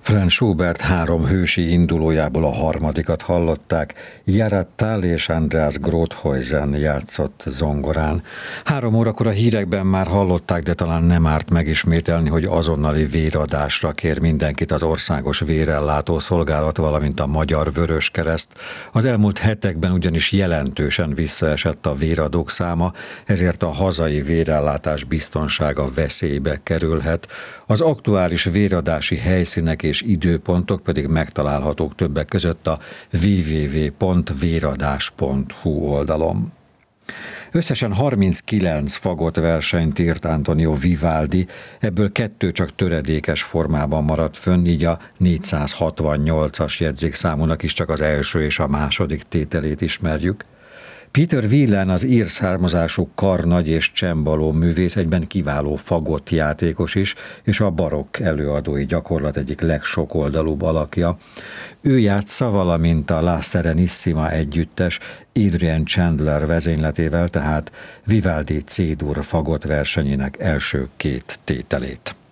Franz Schubert 3 hősi indulójából a harmadikat hallották, Gerhard Thal és Andreas Grothuysen játszott zongorán. 3 órakor a hírekben már hallották, de talán nem árt megismételni, hogy azonnali véradásra kér mindenkit az Országos Vérellátó Szolgálat, valamint a Magyar Vöröskereszt. Az elmúlt hetekben ugyanis jelentősen visszaesett a véradók száma, ezért a hazai vérellátás biztonsága veszélybe kerülhet. Az aktuális véradási helyszínek és időpontok pedig megtalálhatók többek között a www.véradás.hu oldalon. Összesen 39 fagott versenyt írt Antonio Vivaldi, ebből 2 csak töredékes formában maradt fönn, így a 468-as jegyzékszámúnak is csak az első és a második tételét ismerjük. Peter Wieland, az ír származású karnagy és csembaló művész, egyben kiváló fagott játékos is, és a barokk előadói gyakorlat egyik legsokoldalúbb alakja. Ő játsza, valamint a La Serenissima együttes Adrian Chandler vezényletével, tehát Vivaldi C-dur fagott versenyének első 2 tételét.